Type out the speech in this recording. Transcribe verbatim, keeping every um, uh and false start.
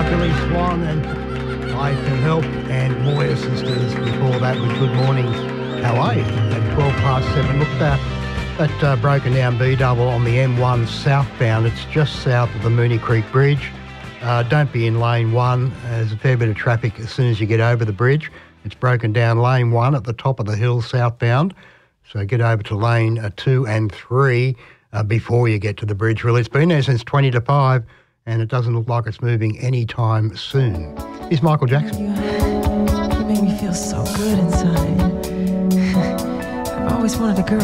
Billy Swan and I Can Help, and Moya Sisters before that with Good Morning, How Are You? At twelve past seven. Look, that, that uh, broken down B-double on the M one southbound. It's just south of the Mooney Creek Bridge. Uh, don't be in lane one. There's a fair bit of traffic as soon as you get over the bridge. It's broken down lane one at the top of the hill southbound. So get over to lane uh, two and three uh, before you get to the bridge. Well, it's been there since twenty to five and it doesn't look like it's moving anytime soon. Here's Michael Jackson. You, you make me feel so good inside. I've always wanted a girl